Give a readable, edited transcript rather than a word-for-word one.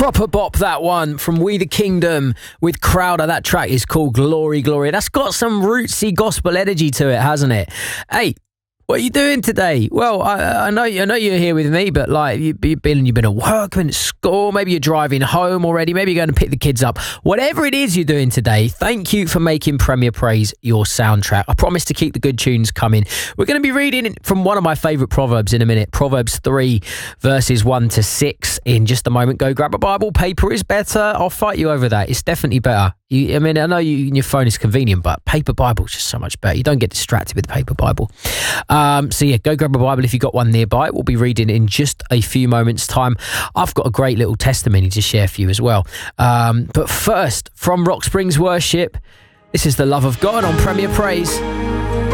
Proper bop, that one from We the Kingdom with Crowder. That track is called Glory, Glory. That's got some rootsy gospel energy to it, hasn't it? Hey, what are you doing today? Well, I know you're here with me, but like you've been at work, been at school, maybe you're driving home already, maybe you're going to pick the kids up. Whatever it is you're doing today, thank you for making Premier Praise your soundtrack. I promise to keep the good tunes coming. We're going to be reading from one of my favourite Proverbs in a minute, Proverbs 3, verses 1 to 6 in just a moment. Go grab a Bible. Paper is better. I'll fight you over that. It's definitely better. I know your phone is convenient, but paper Bible is just so much better. You don't get distracted with the paper Bible. So yeah, go grab a Bible if you've got one nearby. We'll be reading in just a few moments' time. I've got a great little testimony to share for you as well. But first, from Rock Springs Worship, this is The Love of God on Premier Praise.